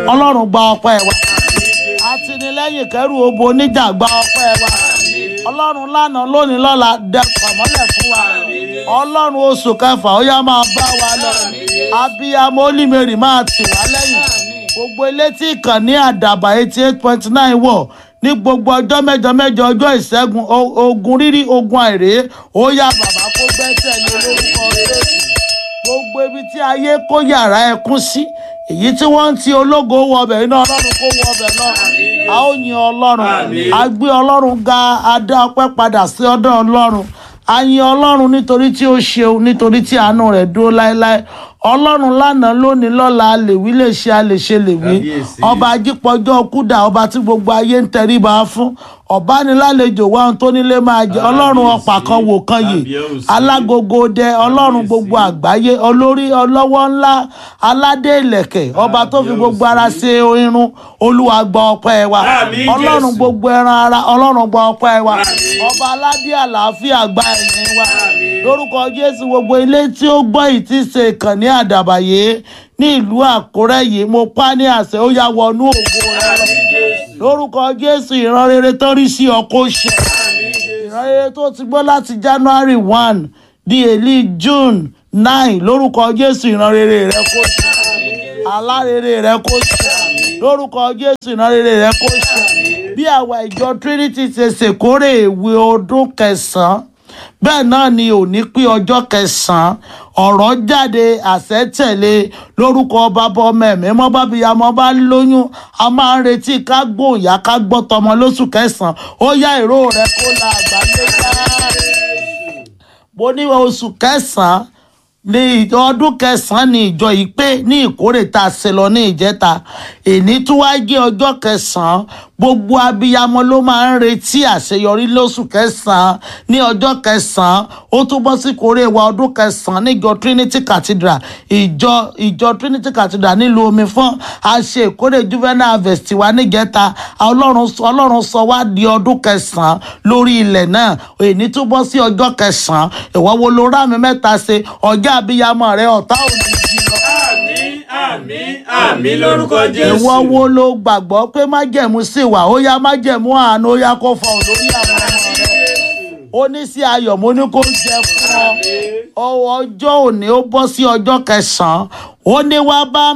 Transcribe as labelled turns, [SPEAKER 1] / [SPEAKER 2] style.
[SPEAKER 1] ọlọ́run gba ọpẹ́ wa. Àtìlẹ́yìn kẹrù obo oníjà gba ọpẹ́ wa. Ọlọ́run lánàá lónìí lọ́la dẹkọ̀ mọ́lẹ̀ fún wa. Ọlọ́run oṣù kẹfà ó yá máa bá wa lọ. Abiyamọ Olímèrì máa tì wá lẹ́yìn. Gbogbo elétí ìkànnì Àdàbà 88.9 wọ̀ ní gbogbo ọjọ́ mẹ́jọ ọjọ́ ìṣẹ́gun ogun rírí ogun àìrè ó yá bàbá kó gbẹ́sẹ̀ lé lórúkọ Jésù. Gbogbo ibi tí ayé kó yàrá ẹkún sí èyí tí wọ́n ń ti ológo wọ ọbẹ̀ iná ọlọ́run kó wọ ọbẹ̀ náà. A ó yin ọlọ́run, a gbé ọlọ́run ga, a dá ọpẹ́ padà sí ọ̀dọ̀ ọlọ́run. A yin ọlọ́run nítorí tí ó ṣeun, nítorí tí àánú rẹ̀ dúró láéláé. Ọlọ́run lánàá lónìí lọ́la a lè wí lè ṣe, a lè ṣe lè wí. Ọba ajípọ̀jọ́ kúdà, ọba tí gbogbo ayé ń tẹríba fún. Ọ̀bánilálejò wa ohun tó nílé máa jẹ. Ọlọ́run ọ̀pá kan wò kan yè. Alágogo dẹ, ọlọ́run gbogbo àgbáyé, olórí ọlọ́wọ́ ńlá, aládé ìlẹ̀kẹ̀, ọba tó fi gbogbo ara ṣe irun. Olúwa gba ọpẹ́ wa. Ọlọ́run gbogbo ẹran ara, ọlọ́run gba ọpẹ́ wa. Ọba aládé àlàáfíà gba ẹ̀yìn wa. Lórúkọ Jésù, gbogbo ilé tí ó gbọ́ ìtí ṣe ìkànnì Àdàbà yìí ní ìlú Àkúrẹ́ yìí, mo pa ní àṣẹ ó yá wọnú ògo rẹ. Lórúkọ Jésù, ìran rere tó rí sí ọkọ ṣẹ. Ìran rere tó ti gbọ́ láti January 1 di èlí June 9, lórúkọ Jésù ìran rere rẹ kó ṣẹ. Àlá rere rẹ kó ṣẹ. Lórúkọ Jésù ìran rere rẹ kó ṣẹ. Bí àwa ìjọ Trinity ṣe ṣèkórè ìwé ọdún 9, bẹ́ẹ̀ náà ni òní pé ọjọ́ 9 ọ̀rọ̀ jáde àṣẹ tẹ̀lé lórúkọ bàbá ọmọ ẹ̀mí mọ́ bábíyamọ bá lóyún a máa ń retí ká gbóòyà ká gbọ́ tọmọ lóṣù 9. Ó yá ìró rẹ kó la àgbáyé já. Mo ní oṣù 9 ní ọdún 9 ní ìjọ yìí pé ní ìkórè tá a ṣe lọ ní ìjẹta. Èní tún wá jẹ́ ọjọ́ 9. Gbogbo abiyamọ ló máa ń retí àṣeyọrí lóṣù 9 ní ọjọ́ 9. Ó tún bọ́ sí ìkórè wa ọdún 9 níjọ Trinity Cathedral, ìjọ Trinity Cathedral nílùú Omifọ́n. A ṣe ìkórè juvenile harvest wa níjẹta. Ọlọ́run sọ wá di ọdún 9 lórí ilẹ̀ náà. Èní tún bọ́ sí ọjọ́ 9. Ìwọ wo ló rá mi mẹ́ta ṣe ọjọ́ abiyamọ rẹ ọ̀tá ò ní jí lọ.
[SPEAKER 2] Àmín lórúkọ Jésù.
[SPEAKER 1] Ìwọ wo ló gbàgbọ́ pé májẹ̀mú sì wà, ó yá májẹ̀mú àánú, ó yá kó fọhùn lórí àwọn ọmọ rẹ. Ó ní sí ayọ̀ mo ní kó jẹ fún ọ. Ọjọ́ òní ó bọ́ sí ọjọ́ 9. Ó ní wá bá